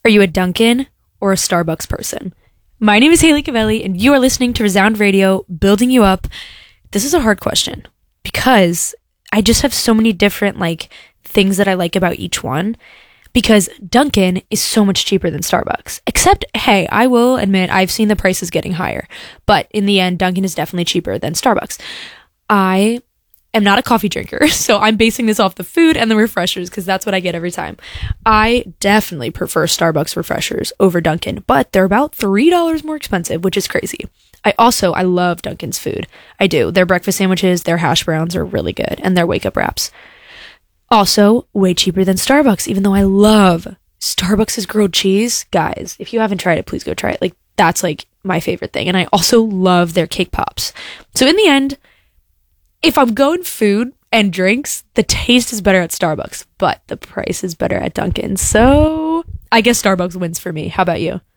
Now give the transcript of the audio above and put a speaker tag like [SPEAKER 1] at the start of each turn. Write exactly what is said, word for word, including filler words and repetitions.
[SPEAKER 1] Are you a Dunkin' or a Starbucks person? My name is Haley Cavelli, and you are listening to Resound Radio, building you up. This is a hard question because I just have so many different like things that I like about each one. Because Dunkin' is so much cheaper than Starbucks. Except, hey, I will admit I've seen the prices getting higher. But in the end, Dunkin' is definitely cheaper than Starbucks. I am not a coffee drinker, so I'm basing this off the food and the refreshers because that's what I get every time. I definitely prefer Starbucks refreshers over Dunkin', but they're about three dollars more expensive, which is crazy. I also, I love Dunkin's food. I do. Their breakfast sandwiches, their hash browns are really good, and their wake-up wraps. Also, way cheaper than Starbucks, even though I love Starbucks' grilled cheese. Guys, if you haven't tried it, please go try it. Like, that's like my favorite thing. And I also love their cake pops. So in the end, if I'm going food and drinks, the taste is better at Starbucks, but the price is better at Dunkin'. So I guess Starbucks wins for me. How about you?